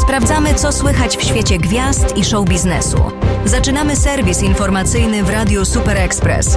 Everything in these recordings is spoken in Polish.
Sprawdzamy, co słychać w świecie gwiazd i show biznesu. Zaczynamy serwis informacyjny w Radiu Super Express.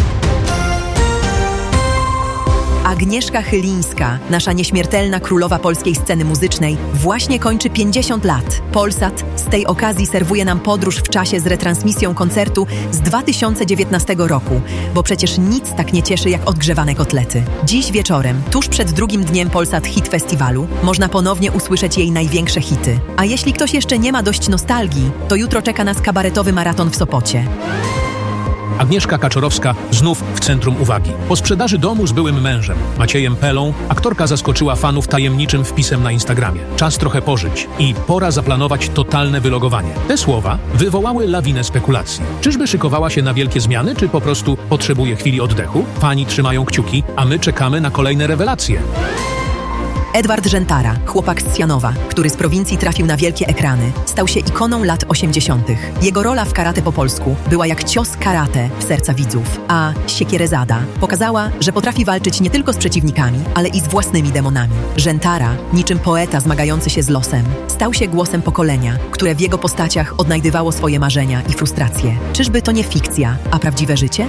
Agnieszka Chylińska, nasza nieśmiertelna królowa polskiej sceny muzycznej, właśnie kończy 50 lat. Polsat z tej okazji serwuje nam podróż w czasie z retransmisją koncertu z 2019 roku, bo przecież nic tak nie cieszy jak odgrzewane kotlety. Dziś wieczorem, tuż przed drugim dniem Polsat Hit Festiwalu, można ponownie usłyszeć jej największe hity. A jeśli ktoś jeszcze nie ma dość nostalgii, to jutro czeka nas kabaretowy maraton w Sopocie. Agnieszka Kaczorowska znów w centrum uwagi. Po sprzedaży domu z byłym mężem, Maciejem Pelą, aktorka zaskoczyła fanów tajemniczym wpisem na Instagramie. Czas trochę pożyć i pora zaplanować totalne wylogowanie. Te słowa wywołały lawinę spekulacji. Czyżby szykowała się na wielkie zmiany, czy po prostu potrzebuje chwili oddechu? Fani trzymają kciuki, a my czekamy na kolejne rewelacje. Edward Rzętara, chłopak z Sianowa, który z prowincji trafił na wielkie ekrany, stał się ikoną lat 80. Jego rola w Karate po polsku była jak cios karate w serca widzów, a Siekierezada pokazała, że potrafi walczyć nie tylko z przeciwnikami, ale i z własnymi demonami. Rzętara, niczym poeta zmagający się z losem, stał się głosem pokolenia, które w jego postaciach odnajdywało swoje marzenia i frustracje. Czyżby to nie fikcja, a prawdziwe życie?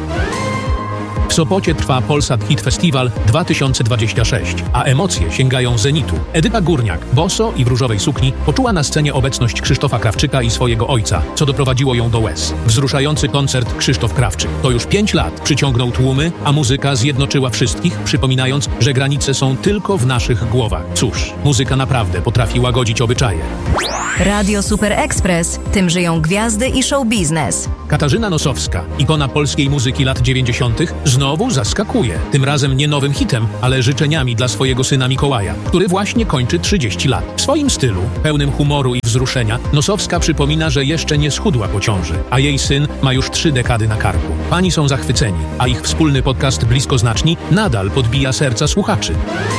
W Sopocie trwa Polsat Hit Festival 2026, a emocje sięgają zenitu. Edyta Górniak, boso i w różowej sukni, poczuła na scenie obecność Krzysztofa Krawczyka i swojego ojca, co doprowadziło ją do łez. Wzruszający koncert Krzysztof Krawczyk. To już 5 lat przyciągnął tłumy, a muzyka zjednoczyła wszystkich, przypominając, że granice są tylko w naszych głowach. Cóż, muzyka naprawdę potrafi łagodzić obyczaje. Radio Super Express. Tym żyją gwiazdy i show biznes. Katarzyna Nosowska, ikona polskiej muzyki lat 90., znowu zaskakuje. Tym razem nie nowym hitem, ale życzeniami dla swojego syna Mikołaja, który właśnie kończy 30 lat. W swoim stylu, pełnym humoru i wzruszenia, Nosowska przypomina, że jeszcze nie schudła po ciąży, a jej syn ma już 3 dekady na karku. Fani są zachwyceni, a ich wspólny podcast Bliskoznaczni nadal podbija serca słuchaczy.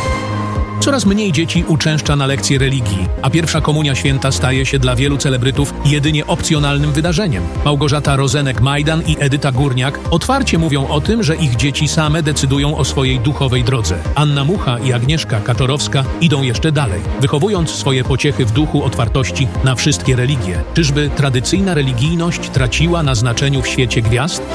Coraz mniej dzieci uczęszcza na lekcje religii, a pierwsza komunia święta staje się dla wielu celebrytów jedynie opcjonalnym wydarzeniem. Małgorzata Rozenek-Majdan i Edyta Górniak otwarcie mówią o tym, że ich dzieci same decydują o swojej duchowej drodze. Anna Mucha i Agnieszka Kaczorowska idą jeszcze dalej, wychowując swoje pociechy w duchu otwartości na wszystkie religie. Czyżby tradycyjna religijność traciła na znaczeniu w świecie gwiazd?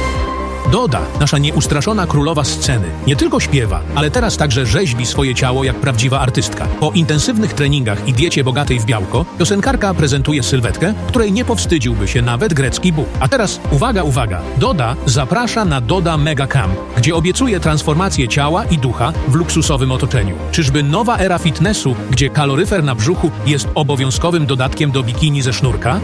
Doda, nasza nieustraszona królowa sceny, nie tylko śpiewa, ale teraz także rzeźbi swoje ciało jak prawdziwa artystka. Po intensywnych treningach i diecie bogatej w białko, piosenkarka prezentuje sylwetkę, której nie powstydziłby się nawet grecki Bóg. A teraz, uwaga, uwaga, Doda zaprasza na Doda Mega Camp, gdzie obiecuje transformację ciała i ducha w luksusowym otoczeniu. Czyżby nowa era fitnessu, gdzie kaloryfer na brzuchu jest obowiązkowym dodatkiem do bikini ze sznurka?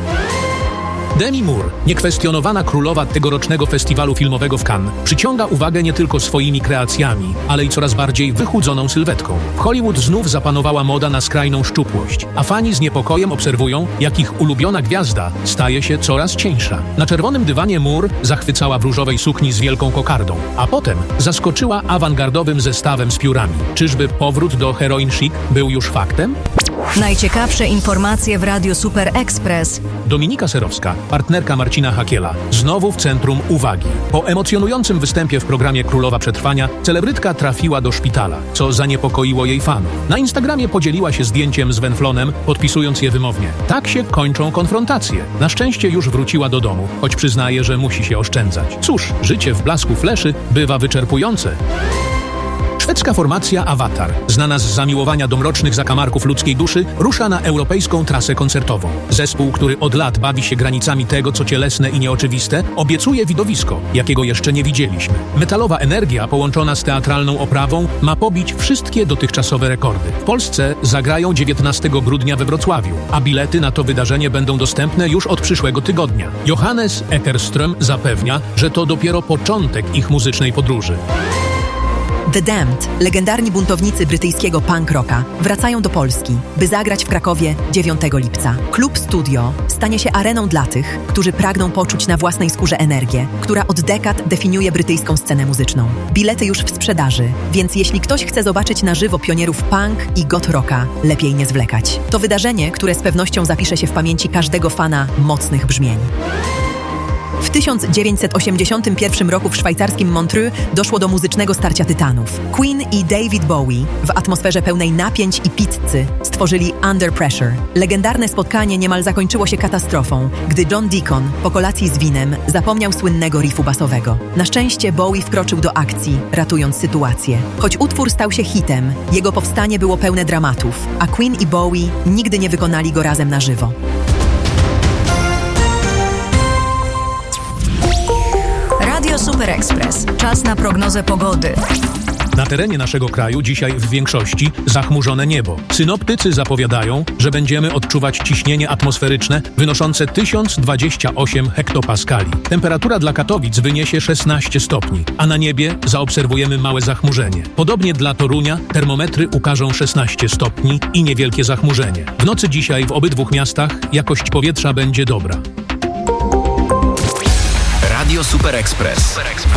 Demi Moore, niekwestionowana królowa tegorocznego festiwalu filmowego w Cannes, przyciąga uwagę nie tylko swoimi kreacjami, ale i coraz bardziej wychudzoną sylwetką. W Hollywood znów zapanowała moda na skrajną szczupłość, a fani z niepokojem obserwują, jak ich ulubiona gwiazda staje się coraz cieńsza. Na czerwonym dywanie Moore zachwycała w różowej sukni z wielką kokardą, a potem zaskoczyła awangardowym zestawem z piórami. Czyżby powrót do heroin chic był już faktem? Najciekawsze informacje w Radiu Super Express. Dominika Serowska, partnerka Marcina Hakiela, znowu w centrum uwagi. Po emocjonującym występie w programie Królowa Przetrwania celebrytka trafiła do szpitala, co zaniepokoiło jej fanów. Na Instagramie podzieliła się zdjęciem z węflonem, podpisując je wymownie. Tak się kończą konfrontacje. Na szczęście już wróciła do domu, choć przyznaje, że musi się oszczędzać. Cóż, życie w blasku fleszy bywa wyczerpujące. Szwedzka formacja Avatar, znana z zamiłowania do mrocznych zakamarków ludzkiej duszy, rusza na europejską trasę koncertową. Zespół, który od lat bawi się granicami tego, co cielesne i nieoczywiste, obiecuje widowisko, jakiego jeszcze nie widzieliśmy. Metalowa energia połączona z teatralną oprawą ma pobić wszystkie dotychczasowe rekordy. W Polsce zagrają 19 grudnia we Wrocławiu, a bilety na to wydarzenie będą dostępne już od przyszłego tygodnia. Johannes Eckerström zapewnia, że to dopiero początek ich muzycznej podróży. The Damned, legendarni buntownicy brytyjskiego punk rocka, wracają do Polski, by zagrać w Krakowie 9 lipca. Klub Studio stanie się areną dla tych, którzy pragną poczuć na własnej skórze energię, która od dekad definiuje brytyjską scenę muzyczną. Bilety już w sprzedaży, więc jeśli ktoś chce zobaczyć na żywo pionierów punk i goth rocka, lepiej nie zwlekać. To wydarzenie, które z pewnością zapisze się w pamięci każdego fana mocnych brzmień. W 1981 roku w szwajcarskim Montreux doszło do muzycznego starcia tytanów. Queen i David Bowie w atmosferze pełnej napięć i pizzy stworzyli Under Pressure. Legendarne spotkanie niemal zakończyło się katastrofą, gdy John Deacon po kolacji z winem zapomniał słynnego riffu basowego. Na szczęście Bowie wkroczył do akcji, ratując sytuację. Choć utwór stał się hitem, jego powstanie było pełne dramatów, a Queen i Bowie nigdy nie wykonali go razem na żywo. Radio Super Express. Czas na prognozę pogody. Na terenie naszego kraju dzisiaj w większości zachmurzone niebo. Synoptycy zapowiadają, że będziemy odczuwać ciśnienie atmosferyczne wynoszące 1028 hektopaskali. Temperatura dla Katowic wyniesie 16 stopni, a na niebie zaobserwujemy małe zachmurzenie. Podobnie dla Torunia termometry ukażą 16 stopni i niewielkie zachmurzenie. W nocy dzisiaj w obydwu miastach jakość powietrza będzie dobra. Radio Super Express.